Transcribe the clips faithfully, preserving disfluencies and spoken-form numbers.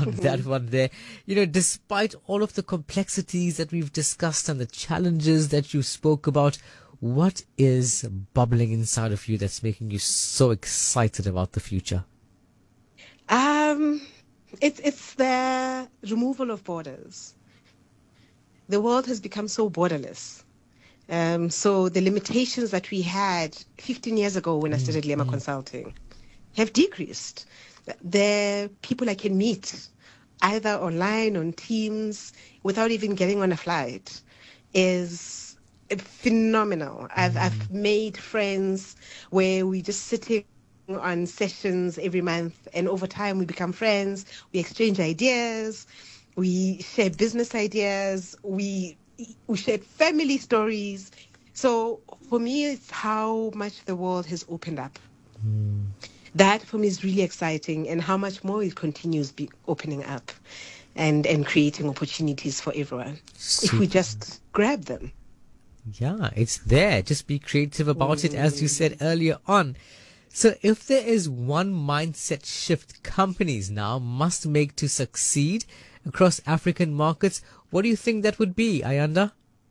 on that one there. You know, despite all of the complexities that we've discussed and the challenges that you spoke about, what is bubbling inside of you that's making you so excited about the future? Um, it's it's the removal of borders. The world has become so borderless. Um, so the limitations that we had fifteen years ago when I started Lema mm-hmm. Consulting have decreased. The people I can meet either online, on Teams, without even getting on a flight is phenomenal. Mm-hmm. I've I've made friends where we just sitting on sessions every month, and over time we become friends. We exchange ideas, we share business ideas, we we share family stories. So for me, it's how much the world has opened up. Mm. That for me is really exciting, and how much more it continues be opening up and, and creating opportunities for everyone. Super. If we just grab them. Yeah, it's there. Just be creative about mm. it, as you said earlier on. So if there is one mindset shift companies now must make to succeed across African markets, what do you think that would be, Ayanda?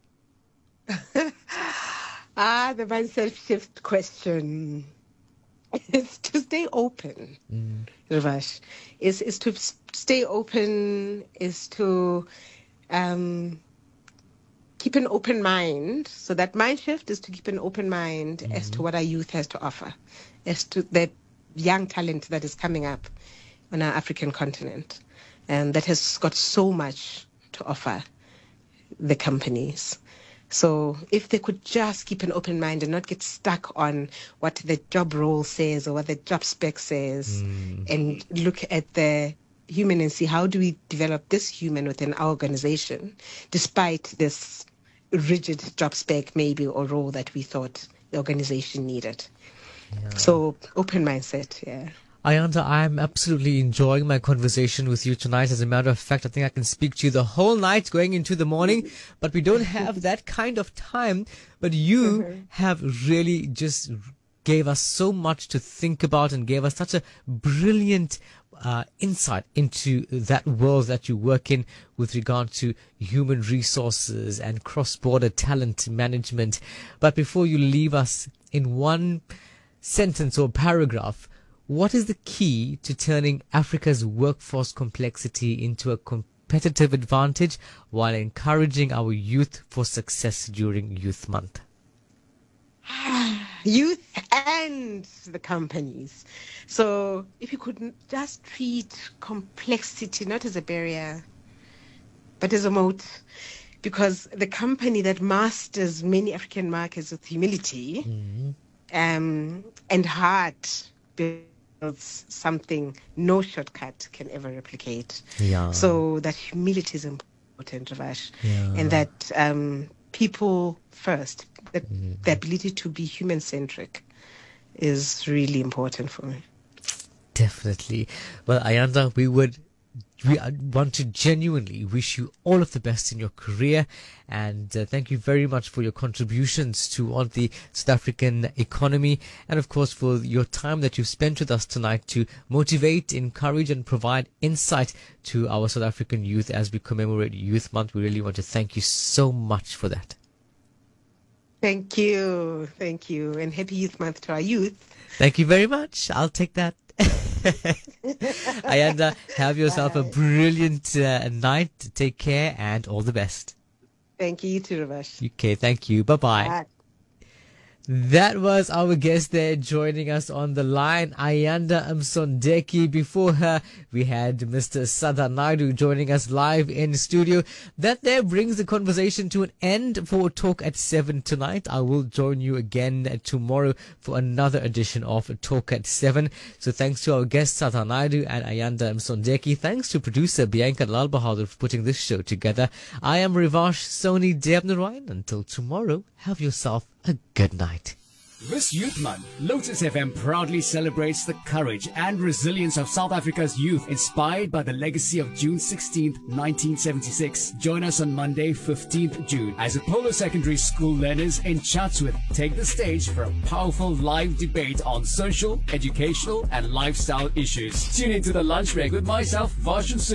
ah, the mindset shift question. It's to stay open, mm. Ravash. Is is to stay open, is to um, keep an open mind. So that mind shift is to keep an open mind mm-hmm. as to what our youth has to offer, as to the young talent that is coming up on our African continent, and that has got so much to offer the companies. So if they could just keep an open mind and not get stuck on what the job role says or what the job spec says, mm. and look at the human and see how do we develop this human within our organization, despite this rigid job spec maybe or role that we thought the organization needed. Yeah. So open mindset, yeah. Ayanda, I'm absolutely enjoying my conversation with you tonight. As a matter of fact, I think I can speak to you the whole night going into the morning, but we don't have that kind of time. But you mm-hmm. have really just gave us so much to think about and gave us such a brilliant uh, insight into that world that you work in with regard to human resources and cross-border talent management. But before you leave us, in one sentence or paragraph, what is the key to turning Africa's workforce complexity into a competitive advantage while encouraging our youth for success during Youth Month? Youth and the companies. So if you could just treat complexity not as a barrier, but as a moat, because the company that masters many African markets with humility mm-hmm. um, and heart builds something no shortcut can ever replicate. Yeah. So that humility is important, Ravash, yeah. and that um, people first, that mm. the ability to be human-centric is really important for me. Definitely. Well, Ayanda, we would we want to genuinely wish you all of the best in your career, and uh, thank you very much for your contributions to all the South African economy, and of course for your time that you've spent with us tonight to motivate, encourage and provide insight to our South African youth as we commemorate Youth Month. We really want to thank you so much for that. Thank you. Thank you. And happy Youth Month to our youth. Thank you very much. I'll take that. Ayanda, have yourself Bye. a brilliant uh, night. Take care and all the best. Thank you, you too, Ravash. Okay, thank you. Bye-bye. Bye. That was our guest there joining us on the line, Ayanda Msondeki. Before her, we had Mister Sada Naidu joining us live in studio. That there brings the conversation to an end for Talk at seven tonight. I will join you again tomorrow for another edition of Talk at seven. So thanks to our guests, Sada Naidu and Ayanda Msondeki. Thanks to producer Bianca Lalbahadur for putting this show together. I am Rivash Soni Devnarayan. Until tomorrow, have yourself a good night. This Youth Month, Lotus F M proudly celebrates the courage and resilience of South Africa's youth, inspired by the legacy of June sixteenth, nineteen seventy-six. Join us on Monday, fifteenth June, as Apollo Secondary School learners in Chatsworth take the stage for a powerful live debate on social, educational, and lifestyle issues. Tune into the lunch break with myself, Varshan